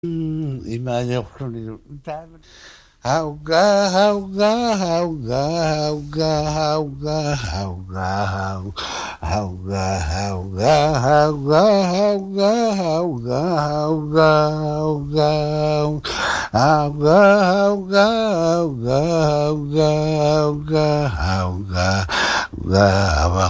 Imagine Hauga, hauga, hauga, hauga, hauga, hauga, hauga, hauga, hauga, hauga, hauga, hauga, hauga, hauga, hauga, hauga, hauga, hauga, hauga, hauga,